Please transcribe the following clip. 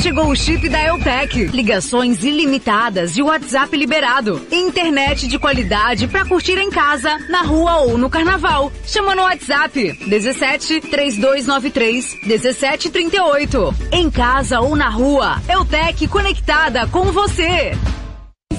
Chegou o chip da Eltec. Ligações ilimitadas e WhatsApp liberado. Internet de qualidade pra curtir em casa, na rua ou no carnaval. Chama no WhatsApp 17 3293 1738. Em casa ou na rua, Eltec conectada com você.